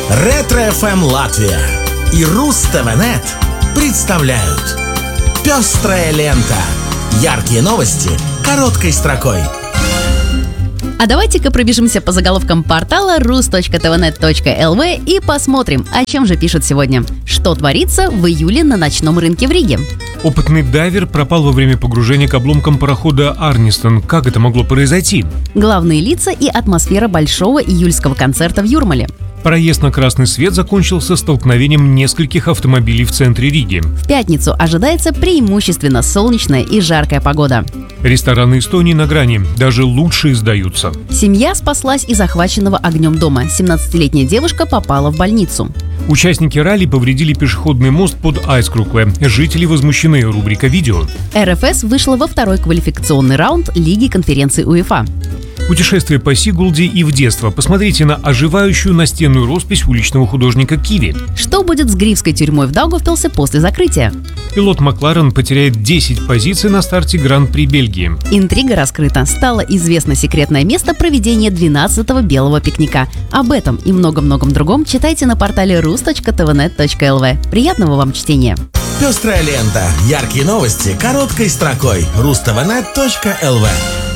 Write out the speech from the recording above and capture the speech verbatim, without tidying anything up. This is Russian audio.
Ретро-эф эм Латвия и Руз-ТВ.нет представляют «Пестрая лента». Яркие новости короткой строкой. А давайте-ка пробежимся по заголовкам портала рус точка тэ вэ нет точка эл ви и посмотрим, о чем же пишут сегодня. Что творится в июле на ночном рынке в Риге? Опытный дайвер пропал во время погружения к обломкам парохода «Арнистон». Как это могло произойти? Главные лица и атмосфера большого июльского концерта в Юрмале. Проезд на красный свет закончился столкновением нескольких автомобилей в центре Риги. В пятницу ожидается преимущественно солнечная и жаркая погода. Рестораны Эстонии на грани, даже лучшие сдаются. Семья спаслась из захваченного огнем дома. семнадцатилетняя девушка попала в больницу. Участники ралли повредили пешеходный мост под Айскрукве. Жители возмущены. Рубрика «Видео». эр эф эс вышла во второй квалификационный раунд Лиги конференций УЕФА. Путешествие по Сигулде и в детство. Посмотрите на оживающую настенную роспись уличного художника Киви. Что будет с грифской тюрьмой в Даугавпилсе после закрытия? Пилот Макларен потеряет десять позиций на старте Гран-при Бельгии. Интрига раскрыта. Стало известно секретное место проведения двенадцатого белого пикника. Об этом и много-многом другом читайте на портале рус точка тэ вэ нет точка эл ви. Приятного вам чтения! «Пестрая лента». Яркие новости короткой строкой. рус точка тэ вэ нет точка эл ви.